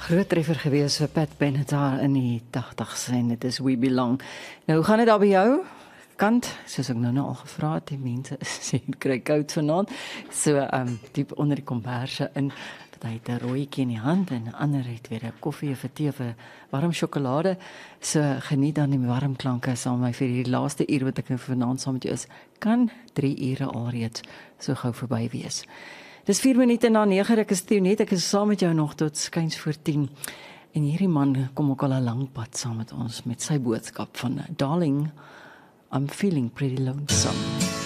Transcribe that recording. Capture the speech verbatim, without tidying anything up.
groot treffer gewees vir Pat Benatar in die tagtigs en dit is We Belong. Nou, hoe gaan dit daar by jou? Kant, soos ek nou nou al gevra het, die mense sê, kry koud vanaand, so um, diep onder die komberse in, dat hy het 'n rooietjie in die hand en 'n ander het weer 'n koffie of 'n tee of 'n warm sjokolade, so geniet dan die warm klanke saam met my vir die laaste uur wat ek nou vanaand saam met jou is, kan drie ure alreeds so gou verby wees. Dis vier minute na nege, ek is Tionet, ek is saam met jou nog tot skuins voor tien, en hierdie man kom ook al 'n lang pad saam met ons, met sy boodskap van, Darling, I'm feeling pretty lonesome.